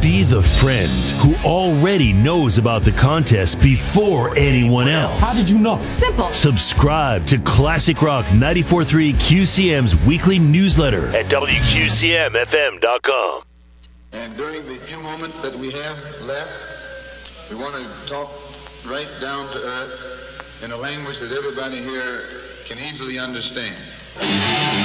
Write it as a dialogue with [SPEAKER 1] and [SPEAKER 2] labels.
[SPEAKER 1] Be the friend who already knows about the contest before anyone else.
[SPEAKER 2] How did you know?
[SPEAKER 3] Simple.
[SPEAKER 1] Subscribe to Classic Rock 94.3 QCM's weekly newsletter at WQCMFM.com.
[SPEAKER 4] And during the few moments that we have left, we want to talk right down to earth in a language that everybody here can easily understand.